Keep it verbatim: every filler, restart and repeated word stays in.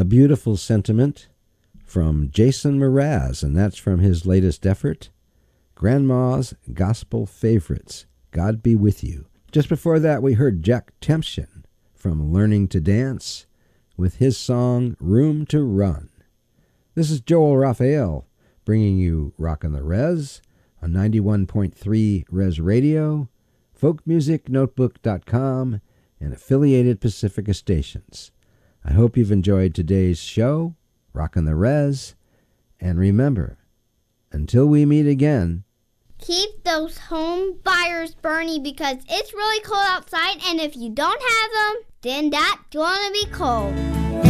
A beautiful sentiment from Jason Mraz, and that's from his latest effort, Grandma's Gospel Favorites, God Be With You. Just before that, we heard Jack Tempchin from Learning to Dance with his song Room to Run. This is Joel Raphael bringing you Rockin' the Res on ninety-one point three Res Radio, folk music notebook dot com, and affiliated Pacifica stations. I hope you've enjoyed today's show, Rockin' the Res, and remember, until we meet again, keep those home fires burning because it's really cold outside, and if you don't have them, then that's gonna be cold.